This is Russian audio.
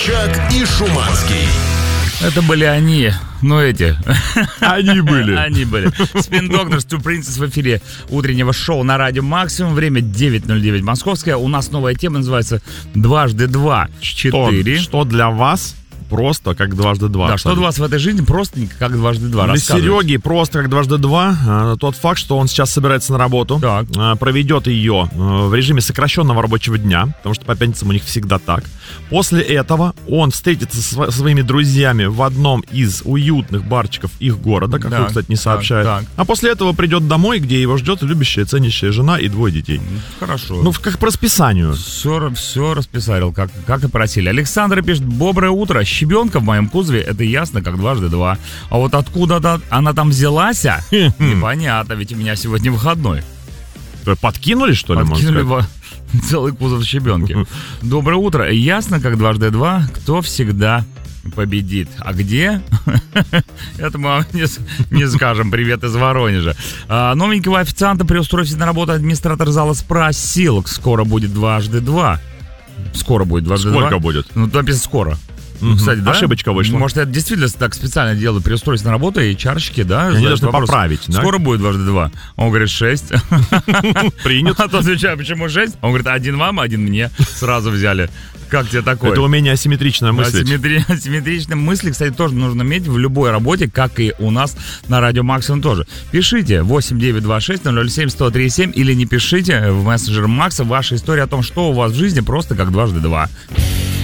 Собчак и Шуманский. Это были они, Они были. Они были. Spin Doctors, Two Princess в эфире утреннего шоу на радио Максимум. Время 9:09 московское. У нас новая тема называется «Дважды два». 4. Что для вас просто как дважды два. Да, что для вас в этой жизни просто как дважды два. Для Сереги просто как дважды два. Тот факт, что он сейчас собирается на работу, проведет ее в режиме сокращенного рабочего дня, потому что по пятницам у них всегда так. После этого он встретится со своими друзьями в одном из уютных барчиков их города, как он, кстати, не сообщает. А после этого придет домой, где его ждет любящая, ценящая жена и 2 детей. Хорошо. Ну, как по расписанию. Все расписали, как и просили. Александр пишет: «Доброе утро. Щебенка в моем кузове, это ясно, как дважды два. А вот откуда она там взялась, непонятно, ведь у меня сегодня выходной». Подкинули, что ли, Подкинули целый кузов щебенки. Доброе утро. Ясно, как дважды два, кто всегда победит. А где? Это мы вам не скажем. Привет из Воронежа. Новенького официанта при устройстве на работу администратор зала спросил: скоро будет дважды два. Скоро будет дважды два. Сколько будет? Ну, написано скоро. Кстати, да? Ошибочка вышла. Может, это действительно так специально делают при устройстве на работу, и чарщики, да? Они должны поправить, да? Скоро будет дважды два. Он говорит: 6. Принят. А то отвечаю: почему 6? Он говорит: 1 вам, 1 мне. Сразу взяли. Как тебе такое? Это умение асимметрично мыслить. Асимметричные мысли, кстати, тоже нужно иметь в любой работе, как и у нас на радио Максимум тоже. Пишите 8926-007-1037 или не пишите в мессенджер Макса ваша история о том, что у вас в жизни просто как дважды два.